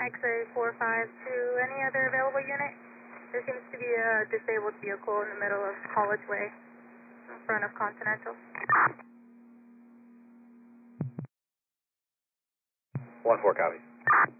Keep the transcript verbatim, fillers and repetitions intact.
X A four five two, any other available unit? There seems to be a disabled vehicle in the middle of College Way, in front of Continental. one four, copy.